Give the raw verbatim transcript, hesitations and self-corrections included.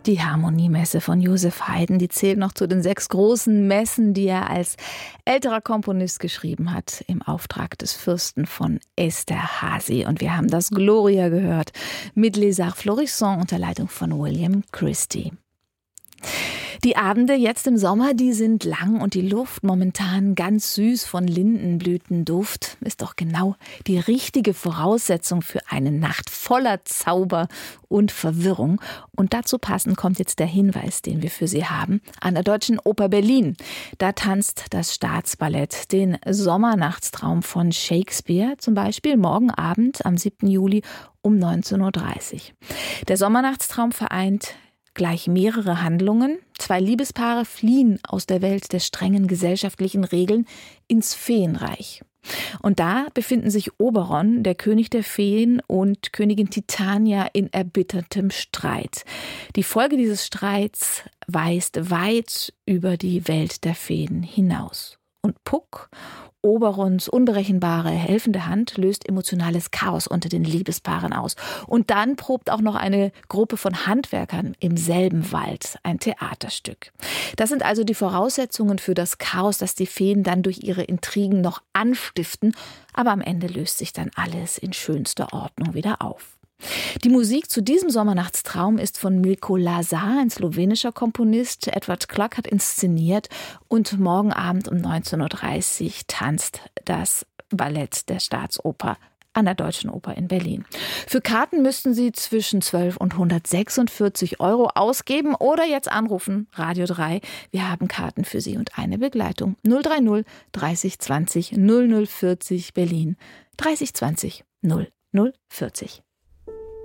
Die Harmoniemesse von Joseph Haydn, die zählt noch zu den sechs großen Messen, die er als älterer Komponist geschrieben hat, im Auftrag des Fürsten von Esterházy. Und wir haben das Gloria gehört mit Les Arts Florissants unter Leitung von William Christie. Die Abende jetzt im Sommer, die sind lang und die Luft momentan ganz süß von Lindenblütenduft. Ist doch genau die richtige Voraussetzung für eine Nacht voller Zauber und Verwirrung. Und dazu passend kommt jetzt der Hinweis, den wir für Sie haben, an der Deutschen Oper Berlin. Da tanzt das Staatsballett den Sommernachtstraum von Shakespeare, zum Beispiel morgen Abend am siebten Juli um neunzehn Uhr dreißig. Der Sommernachtstraum vereint gleich mehrere Handlungen. Zwei Liebespaare fliehen aus der Welt der strengen gesellschaftlichen Regeln ins Feenreich. Und da befinden sich Oberon, der König der Feen, und Königin Titania in erbittertem Streit. Die Folge dieses Streits weist weit über die Welt der Feen hinaus. Und Puck, Oberons unberechenbare, helfende Hand, löst emotionales Chaos unter den Liebespaaren aus. Und dann probt auch noch eine Gruppe von Handwerkern im selben Wald ein Theaterstück. Das sind also die Voraussetzungen für das Chaos, das die Feen dann durch ihre Intrigen noch anstiften. Aber am Ende löst sich dann alles in schönster Ordnung wieder auf. Die Musik zu diesem Sommernachtstraum ist von Milko Lazar, ein slowenischer Komponist. Edward Klok hat inszeniert und morgen Abend um neunzehn Uhr dreißig tanzt das Ballett der Staatsoper an der Deutschen Oper in Berlin. Für Karten müssten Sie zwischen zwölf und hundertsechsundvierzig Euro ausgeben oder jetzt anrufen, Radio drei. Wir haben Karten für Sie und eine Begleitung. null drei null dreißig zwanzig null null vierzig Berlin. dreißig zwanzig null null vierzig.